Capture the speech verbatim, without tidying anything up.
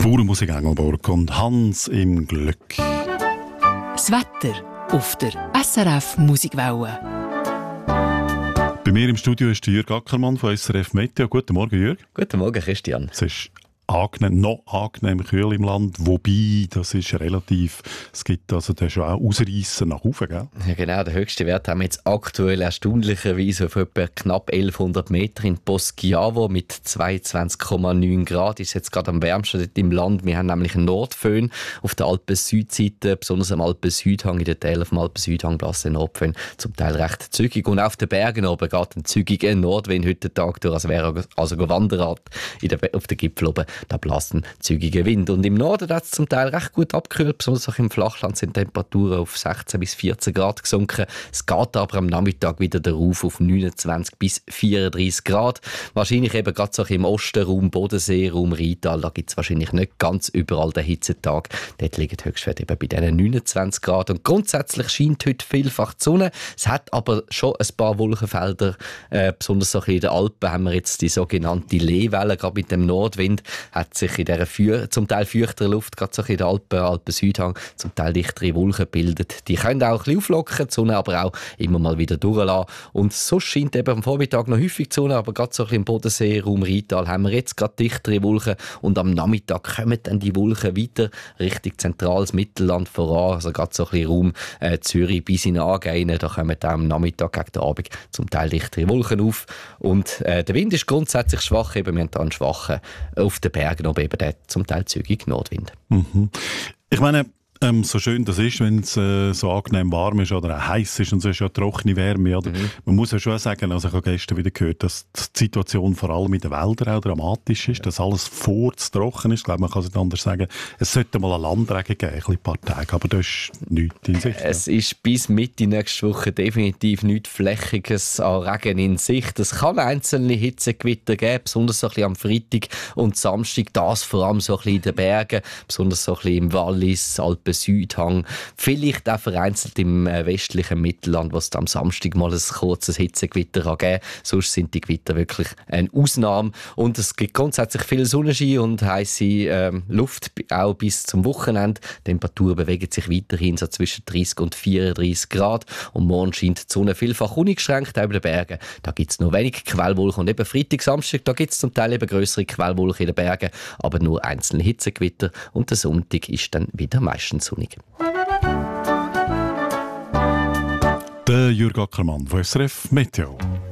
Bauernmusik Engelborg und Hans im Glück. Das Wetter auf der S R F Musikwelle. Bei mir im Studio ist Jürg Ackermann von S R F Meteo. Guten Morgen, Jürg. Guten Morgen, Christian. Es ist angenehm, noch angenehm kühl im Land, wobei, das ist relativ, es gibt also da schon auch Ausreißer nach oben, gell? Ja, genau, den höchsten Wert haben wir jetzt aktuell erstaunlicherweise auf etwa knapp elfhundert Meter in Poschiavo mit zweiundzwanzig Komma neun Grad. Ist jetzt gerade am wärmsten dort im Land. Wir haben nämlich einen Nordföhn auf der Alpen-Südseite, besonders am Alpen-Südhang, in den Teilen auf dem Alpen-Südhang bläst der Nordföhn zum Teil recht zügig. Und auf den Bergen oben geht ein zügiger Nordwind heute Tag durch, als wäre also Wanderrad in der, auf den Gipfel oben. Da bläst ein zügiger Wind. Und im Norden hat es zum Teil recht gut abgekühlt. Besonders auch im Flachland sind Temperaturen auf sechzehn bis vierzehn Grad gesunken. Es geht aber am Nachmittag wieder darauf auf neunundzwanzig bis vierunddreißig Grad. Wahrscheinlich eben gerade so im Ostenraum, Bodenseeraum, Rheintal, da gibt es wahrscheinlich nicht ganz überall den Hitzetag. Dort liegen die Höchstwerte eben bei diesen neunundzwanzig Grad. Und grundsätzlich scheint heute vielfach die Sonne. Es hat aber schon ein paar Wolkenfelder. Äh, besonders so in den Alpen haben wir jetzt die sogenannte Leewelle, gerade mit dem Nordwind. Hat sich in dieser Feuer, zum Teil feuchteren Luft, gerade so in den Alpen, Alpen-Südhang, zum Teil dichtere Wolken gebildet. Die können auch ein bisschen auflockern, die Sonne aber auch immer mal wieder durchlassen. Und so scheint eben am Vormittag noch häufig die Sonne, aber gerade so ein bisschen im Bodenseeraum, Rheintal haben wir jetzt gerade dichtere Wolken und am Nachmittag kommen dann die Wolken weiter Richtung zentrales Mittelland voran, also gerade so ein bisschen Raum äh, Zürich bis in Aargau, da kommen dann am Nachmittag gegen den Abend zum Teil dichtere Wolken auf und äh, der Wind ist grundsätzlich schwach, eben wir haben da einen schwachen auf den Bergen oben eben der zum Teil zügig Nordwind. Mhm. Ich meine, ähm, so schön das ist, wenn es äh, so angenehm warm ist oder auch heiß ist und so ist ja trockene Wärme. Oder? Mhm. Man muss ja schon sagen, also ich habe gestern wieder gehört, dass die Situation vor allem in den Wäldern auch dramatisch ist, ja. Dass alles vorzutrocken ist. Ich glaube, man kann es nicht anders sagen. Es sollte mal einen Landregen geben, ein paar Tage, aber das ist nichts in Sicht. Es ja. ist bis Mitte nächste Woche definitiv nichts Flächiges an Regen in Sicht. Es kann einzelne Hitzegewitter geben, besonders so ein bisschen am Freitag und Samstag, das vor allem so ein bisschen in den Bergen, besonders so ein bisschen im Wallis, Alpen, Südhang, vielleicht auch vereinzelt im westlichen Mittelland, wo es am Samstag mal ein kurzes Hitzegewitter geben kann. Sonst sind die Gewitter wirklich eine Ausnahme. Und es gibt grundsätzlich viel Sonnenschein und heisse ähm, Luft, auch bis zum Wochenende. Die Temperaturen bewegen sich weiterhin so zwischen dreißig und vierunddreißig Grad. Und morgen scheint die Sonne vielfach uneingeschränkt, auch über den Bergen. Da gibt es noch wenig Quellwolken. Und eben Freitag, Samstag, da gibt es zum Teil eben grössere Quellwolken in den Bergen, aber nur einzelne Hitzegewitter. Und der Sonntag ist dann wieder meistens sonnig. Der Jürg Ackermann von S R F Meteo.